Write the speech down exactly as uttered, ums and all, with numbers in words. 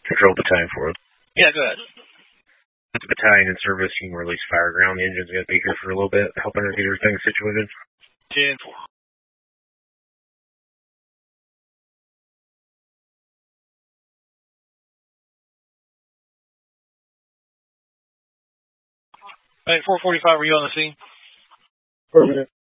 Control battalion four. Yeah, go ahead. The battalion in service, you can release fire ground. The engine's going to be here for a little bit, helping her get everything situated. ten four. Hey, four forty-five, were you on the scene? Affirmative.